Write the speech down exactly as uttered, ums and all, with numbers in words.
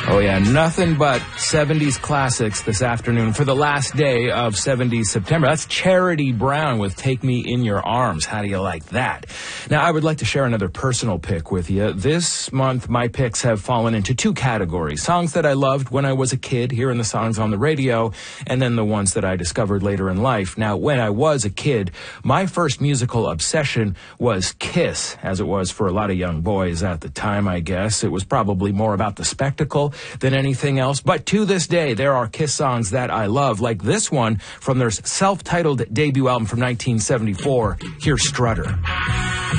Oh, yeah, nothing but seventies classics this afternoon for the last day of seventies September. That's Charity Brown with Take Me in Your Arms. How do you like that? Now, I would like to share another personal pick with you. This month, my picks have fallen into two categories. Songs that I loved when I was a kid, hearing the songs on the radio, and then the ones that I discovered later in life. Now, when I was a kid, my first musical obsession was Kiss, as it was for a lot of young boys at the time, I guess. It was probably more about the spectacle than anything else. But to this day, there are Kiss songs that I love, like this one from their self-titled debut album from nineteen seventy-four, Here's Strutter.